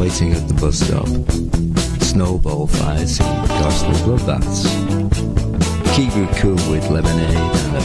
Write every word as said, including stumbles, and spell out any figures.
waiting at the bus stop. Snowball fights in costly bloodbaths. Keep it cool with lemonade and a